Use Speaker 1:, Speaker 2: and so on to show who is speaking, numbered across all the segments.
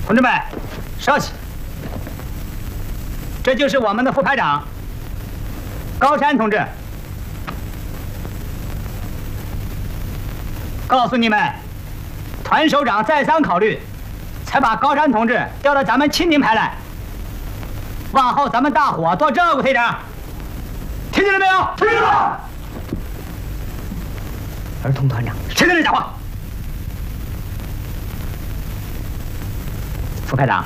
Speaker 1: 同志们，稍息。这就是我们的副排长高山同志。告诉你们，团首长再三考虑，才把高山同志调到咱们青宁排来。往后咱们大伙多照顾他点，听见了没有？听见了。儿童团长，谁在这讲话？副排长。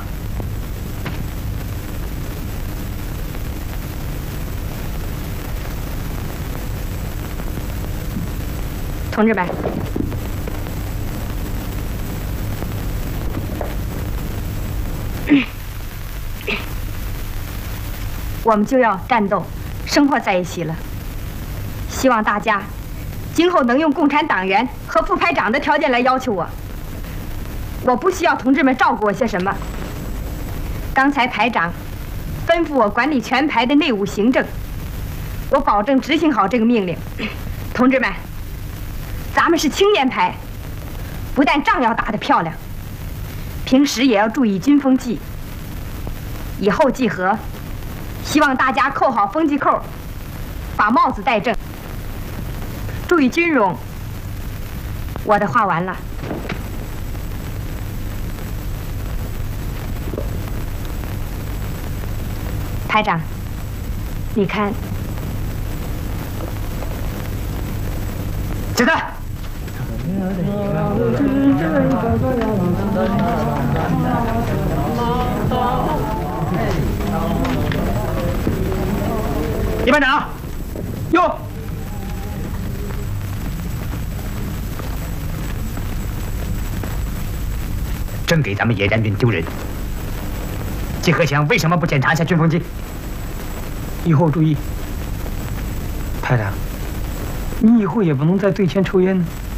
Speaker 2: 同志们，我们就要战斗，生活在一起了。希望大家今后能用共产党员和副排长的条件来要求我。我不需要同志们照顾我些什么。刚才排长吩咐我管理全排的内务行政，我保证执行好这个命令。同志们，咱们是青年排，不但仗要打得漂亮，平时也要注意军风纪。以后集合，希望大家扣好风纪扣，把帽子戴正，注意军容。我的话完了。排长，你看，
Speaker 1: 起来！李班长，哟，真给咱们野战军丢人。季和祥为什么不检查一下军风纪？
Speaker 3: 以后注意。排长，你以后也不能在队前抽烟呢。